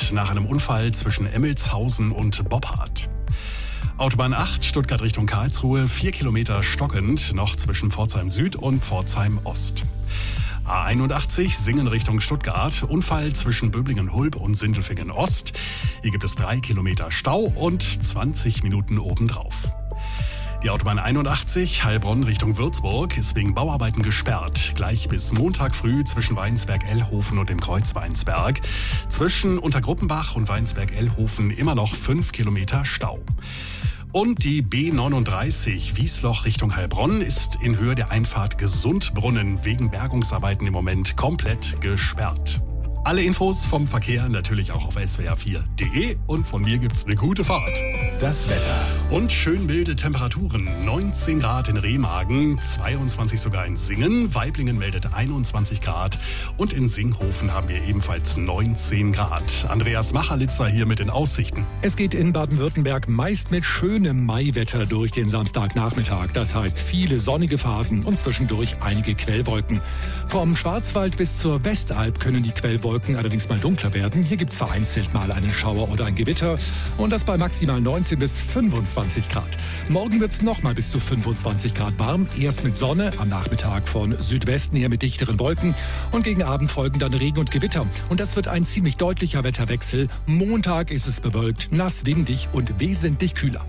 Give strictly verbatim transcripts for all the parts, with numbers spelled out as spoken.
Stuttgart nach einem Unfall zwischen Emmelshausen und Boppard. Autobahn acht, Stuttgart Richtung Karlsruhe, vier Kilometer stockend, noch zwischen Pforzheim Süd und Pforzheim Ost. A einundachtzig, Singen Richtung Stuttgart, Unfall zwischen Böblingen-Hulb und Sindelfingen Ost. Hier gibt es drei Kilometer Stau und zwanzig Minuten obendrauf. Die Autobahn einundachtzig, Heilbronn Richtung Würzburg, ist wegen Bauarbeiten gesperrt. Gleich bis Montag früh zwischen Weinsberg-Ellhofen und dem Kreuz Weinsberg. Zwischen Untergruppenbach und Weinsberg-Ellhofen immer noch fünf Kilometer Stau. Und die B neununddreißig Wiesloch Richtung Heilbronn ist in Höhe der Einfahrt Gesundbrunnen wegen Bergungsarbeiten im Moment komplett gesperrt. Alle Infos vom Verkehr natürlich auch auf S W R vier punkt de und von mir gibt's eine gute Fahrt. Das Wetter. Und schön milde Temperaturen. neunzehn Grad in Remagen, zweiundzwanzig sogar in Singen. Waiblingen meldet einundzwanzig Grad und in Singhofen haben wir ebenfalls neunzehn Grad. Andreas Machalitzer hier mit den Aussichten. Es geht in Baden-Württemberg meist mit schönem Maiwetter durch den Samstagnachmittag. Das heißt viele sonnige Phasen und zwischendurch einige Quellwolken. Vom Schwarzwald bis zur Westalb können die Quellwolken allerdings mal dunkler werden. Hier gibt's vereinzelt mal einen Schauer oder ein Gewitter und das bei maximal neunzehn bis fünfundzwanzig Grad. Morgen wird's noch mal bis zu fünfundzwanzig Grad warm. Erst mit Sonne, am Nachmittag von Südwesten her mit dichteren Wolken und gegen Abend folgen dann Regen und Gewitter. Und das wird ein ziemlich deutlicher Wetterwechsel. Montag ist es bewölkt, nass, windig und wesentlich kühler.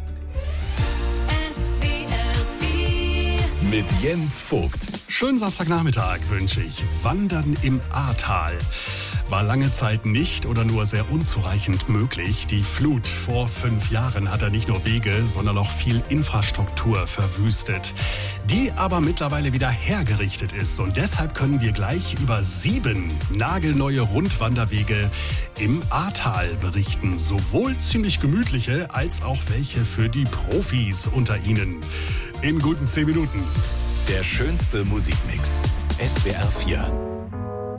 Mit Jens Vogt. Schönen Samstagnachmittag wünsche ich. Wandern im Ahrtal war lange Zeit nicht oder nur sehr unzureichend möglich. Die Flut vor fünf Jahren hat da nicht nur Wege, sondern auch viel Infrastruktur verwüstet, die aber mittlerweile wieder hergerichtet ist. Und deshalb können wir gleich über sieben nagelneue Rundwanderwege im Ahrtal berichten. Sowohl ziemlich gemütliche als auch welche für die Profis unter Ihnen. In guten zehn Minuten. Der schönste Musikmix. S W R vier.